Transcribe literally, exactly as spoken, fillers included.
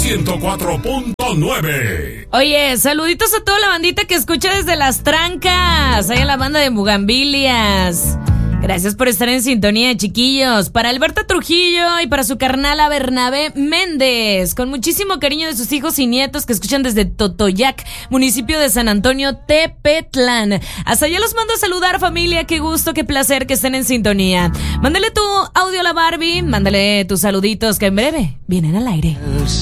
ciento cuatro punto nueve. Oye, saluditos a toda la bandita que escucha desde Las Trancas. Ahí a la banda de Bugambilias. Gracias por estar en sintonía, chiquillos. Para Alberta Trujillo y para su carnala Bernabé Méndez. Con muchísimo cariño de sus hijos y nietos que escuchan desde Totoyac, municipio de San Antonio, Tepetlán. Hasta allá los mando a saludar, familia. Qué gusto, qué placer que estén en sintonía. Mándale tu audio a la Barbie, mándale tus saluditos que en breve vienen al aire.